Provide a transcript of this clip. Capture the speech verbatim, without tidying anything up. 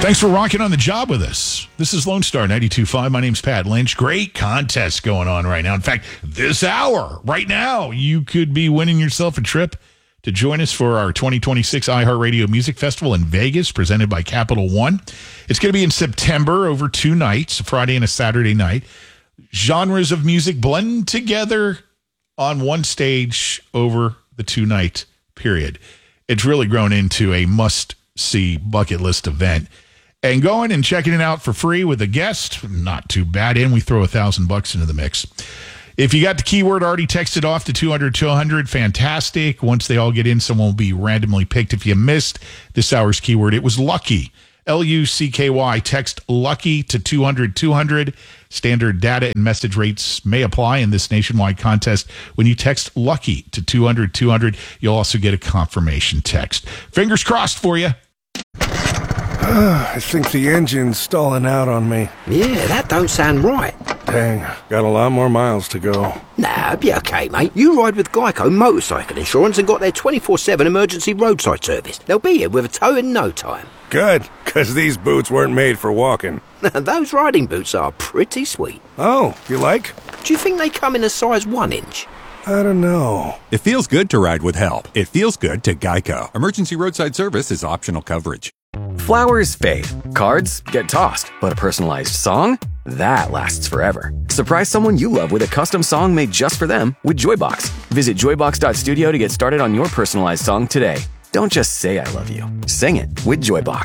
Thanks for rocking on the job with us. This is Lone Star ninety-two point five. My name's Pat Lynch. Great contest going on right now. In fact, this hour, right now, you could be winning yourself a trip to join us for our twenty twenty-six iHeartRadio Music Festival in Vegas, presented by Capital One. It's going to be in September over two nights, a Friday and a Saturday night. Genres of music blend together on one stage over the two-night period. It's really grown into a must-see bucket list event. And going and checking it out for free with a guest, not too bad. And we throw a thousand bucks into the mix. If you got the keyword already texted off to two hundred two hundred, fantastic. Once they all get in, someone will be randomly picked. If you missed this hour's keyword, it was lucky. L U C K Y. Text lucky to two hundred two hundred. Standard data and message rates may apply in this nationwide contest. When you text lucky to two hundred two hundred, you'll also get a confirmation text. Fingers crossed for you. I think the engine's stalling out on me. Yeah, that don't sound right. Dang, got a lot more miles to go. Nah, be okay, mate. You ride with Geico Motorcycle Insurance and got their twenty-four seven emergency roadside service. They'll be here with a tow in no time. Good, because these boots weren't made for walking. Those riding boots are pretty sweet. Oh, you like? Do you think they come in a size one inch? I don't know. It feels good to ride with help. It feels good to Geico. Emergency roadside service is optional coverage. Flowers fade, cards get tossed, but a personalized song? That lasts forever. Surprise someone you love with a custom song made just for them with Joybox. Visit joybox dot studio to get started on your personalized song today. Don't just say I love you. Sing it with Joybox.